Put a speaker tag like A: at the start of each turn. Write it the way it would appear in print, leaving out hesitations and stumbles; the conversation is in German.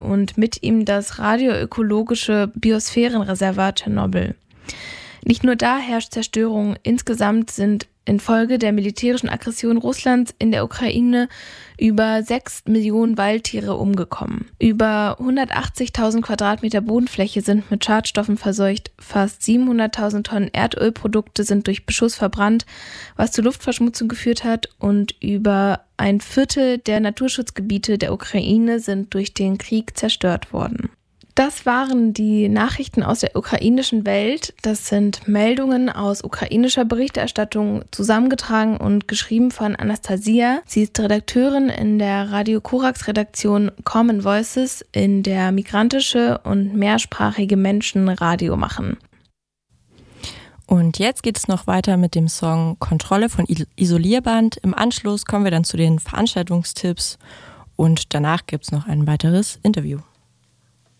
A: und mit ihm das radioökologische Biosphärenreservat Tschernobyl. Nicht nur da herrscht Zerstörung, insgesamt sind infolge der militärischen Aggression Russlands in der Ukraine über 6 Millionen Waldtiere umgekommen. Über 180.000 Quadratmeter Bodenfläche sind mit Schadstoffen verseucht, fast 700.000 Tonnen Erdölprodukte sind durch Beschuss verbrannt, was zu Luftverschmutzung geführt hat, und über 1/4 der Naturschutzgebiete der Ukraine sind durch den Krieg zerstört worden. Das waren die Nachrichten aus der ukrainischen Welt. Das sind Meldungen aus ukrainischer Berichterstattung, zusammengetragen und geschrieben von Anastasia. Sie ist Redakteurin in der Radio Korax Redaktion Common Voices, in der migrantische und mehrsprachige Menschen Radio machen.
B: Und jetzt geht es noch weiter mit dem Song Kontrolle von Isolierband. Im Anschluss kommen wir dann zu den Veranstaltungstipps und danach gibt es noch ein weiteres Interview.